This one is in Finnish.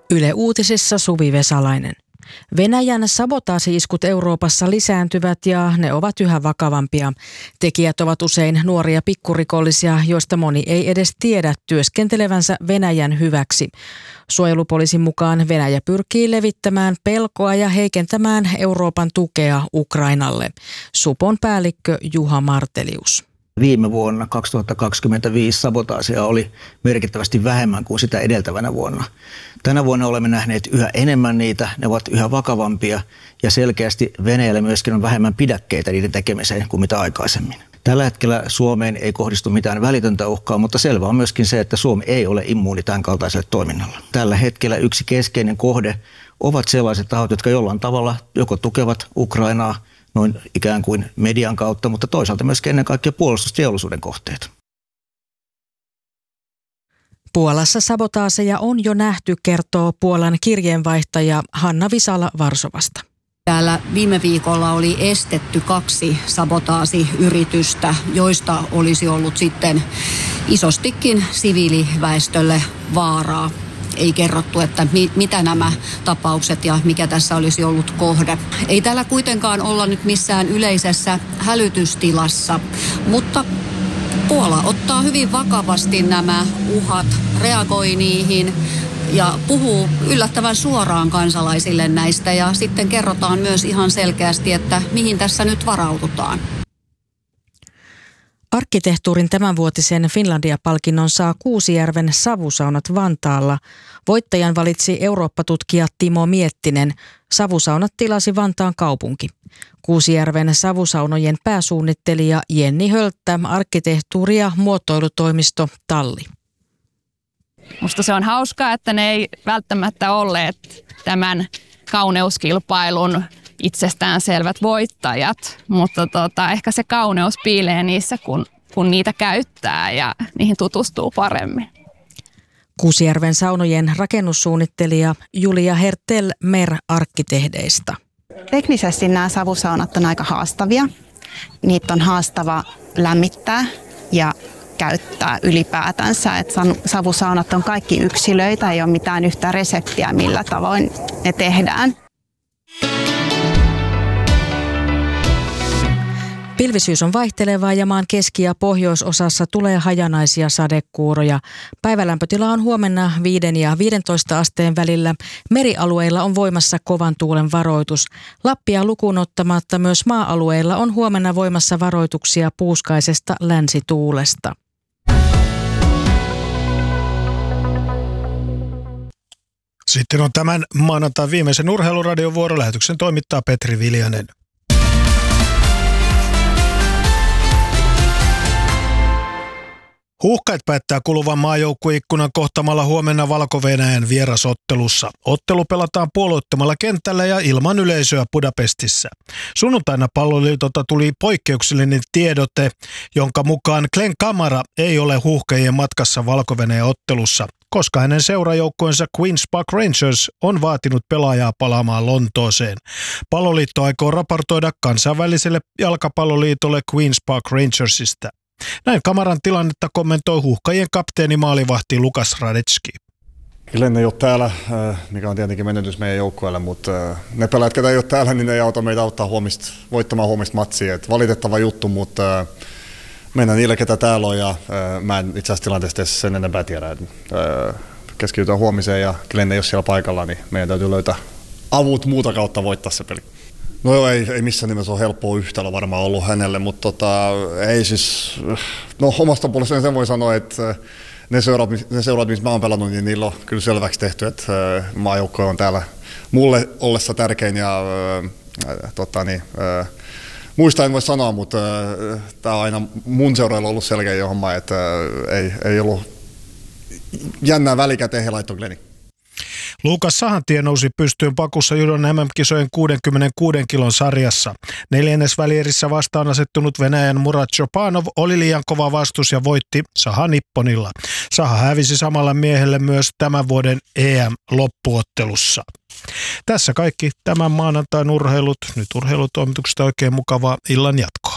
Yle Uutisissa Suvi Vesalainen. Venäjän sabotaasi-iskut Euroopassa lisääntyvät ja ne ovat yhä vakavampia. Tekijät ovat usein nuoria pikkurikollisia, joista moni ei edes tiedä työskentelevänsä Venäjän hyväksi. Suojelupoliisin mukaan Venäjä pyrkii levittämään pelkoa ja heikentämään Euroopan tukea Ukrainalle. Supon päällikkö Juha Martelius. Viime vuonna 2025 sabotaasia oli merkittävästi vähemmän kuin sitä edeltävänä vuonna. Tänä vuonna olemme nähneet yhä enemmän niitä, ne ovat yhä vakavampia ja selkeästi Venäjällä myöskin on vähemmän pidäkkeitä niiden tekemiseen kuin mitä aikaisemmin. Tällä hetkellä Suomeen ei kohdistu mitään välitöntä uhkaa, mutta selvä on myöskin se, että Suomi ei ole immuuni tämän kaltaiselle toiminnalle. Tällä hetkellä yksi keskeinen kohde ovat sellaiset tahot, jotka jollain tavalla joko tukevat Ukrainaa noin ikään kuin median kautta, mutta toisaalta myös ennen kaikkea puolustusteollisuuden kohteet. Puolassa sabotaaseja on jo nähty, kertoo Puolan kirjeenvaihtaja Hanna Visala Varsovasta. Täällä viime viikolla oli estetty 2 sabotaasiyritystä, joista olisi ollut sitten isostikin siviiliväestölle vaaraa. Ei kerrottu, että mitä nämä tapaukset ja mikä tässä olisi ollut kohde. Ei täällä kuitenkaan olla nyt missään yleisessä hälytystilassa, mutta Puola ottaa hyvin vakavasti nämä uhat, reagoi niihin ja puhuu yllättävän suoraan kansalaisille näistä ja sitten kerrotaan myös ihan selkeästi, että mihin tässä nyt varaudutaan. Arkkitehtuurin tämänvuotisen Finlandia-palkinnon saa Kuusijärven savusaunat Vantaalla. Voittajan valitsi Eurooppa-tutkija Timo Miettinen. Savusaunat tilasi Vantaan kaupunki. Kuusijärven savusaunojen pääsuunnittelija Jenni Hölttä, arkkitehtuuri- ja muotoilutoimisto Talli. Musta se on hauskaa, että ne ei välttämättä olleet tämän kauneuskilpailun itsestäänselvät voittajat, mutta ehkä se kauneus piilee niissä, kun niitä käyttää ja niihin tutustuu paremmin. Kuusijärven saunojen rakennussuunnittelija Julia Hertel Mer-arkkitehdeista. Teknisesti nämä savusaunat on aika haastavia. Niitä on haastava lämmittää ja käyttää ylipäätänsä. Et savusaunat on kaikki yksilöitä, ei ole mitään yhtä reseptiä, millä tavoin ne tehdään. Pilvisyys on vaihtelevaa ja maan keski- ja pohjoisosassa tulee hajanaisia sadekuuroja. Päivälämpötila on huomenna 5 ja 15 asteen välillä. Merialueilla on voimassa kovan tuulen varoitus. Lappia lukuun ottamatta myös maa-alueilla on huomenna voimassa varoituksia puuskaisesta länsituulesta. Sitten on tämän maanantain viimeisen urheiluradion vuorolähetyksen toimittaa Petri Viljanen. Huuhkajat päättää kuluvan maajoukkueikkunan kohtamalla huomenna Valko-Venäjän vierasottelussa. Ottelu pelataan puolueettomalla kentällä ja ilman yleisöä Budapestissa. Sunnuntaina Palloliitolta tuli poikkeuksellinen tiedote, jonka mukaan Glenn Kamara ei ole huuhkajien matkassa Valko-Venäjän ottelussa, koska hänen seurajoukkueensa Queen's Park Rangers on vaatinut pelaajaa palaamaan Lontooseen. Palloliitto aikoo raportoida kansainväliselle jalkapalloliitolle Queen's Park Rangersista. Näin Kamaran tilannetta kommentoi huuhkajien kapteeni maalivahti Lukas Radetski. Glenn ei ole täällä, mikä on tietenkin menetys meidän joukkueelle, mutta ne pelaajat, ketä ei ole täällä, niin ne ei auta meitä voittamaan huomista matsia. Et valitettava juttu, mutta mennään niille, ketä täällä on ja mä en itse asiassa tilanteesta sen enempää tiedä. Keskitytään huomiseen ja Glenn ei ole siellä paikalla, niin meidän täytyy löytää avut muuta kautta voittaa se peli. No joo, ei missään nimessä ole helppoa yhtälö varmaan ollut hänelle, mutta ei siis, no omasta puolestani sen voi sanoa, että ne seurat, missä mä oon pelannut, niin niillä on kyllä selväksi tehty, että maajoukkoja on täällä mulle ollessa tärkein ja muista en voi sanoa, mutta tää on aina mun seurailla ollut selkeä homma, että ei ollut jännää välikäteen he laittoi Glennin. Luukas Sahantie nousi pystyyn pakussa judon MM-kisojen 66 kilon sarjassa. 4. välierissä vastaan asettunut Venäjän Murat Chopanov oli liian kova vastus ja voitti Saha nipponilla. Saha hävisi samalla miehelle myös tämän vuoden EM-loppuottelussa. Tässä kaikki tämän maanantain urheilut. Nyt urheilutoimituksesta oikein mukavaa illan jatkoa.